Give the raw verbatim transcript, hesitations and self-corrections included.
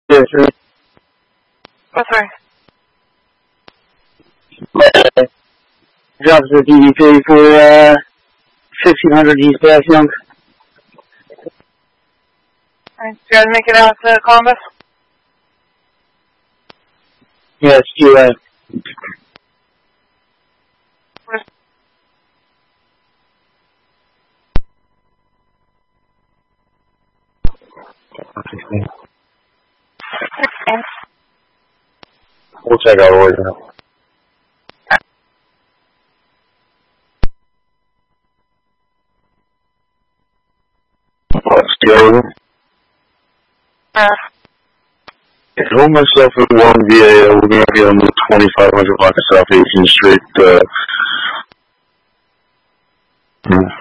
Yes, sir. Oh, sorry. Uh, drops the D D P for uh, fifteen hundred East Bass Young. Alright, you guys make it out to Columbus? Yes, Q A. We'll check out orders now. Let's go. Uh, Hold myself at one V A L. We're going to get on the twenty-five hundred block of South Asian Street. Uh,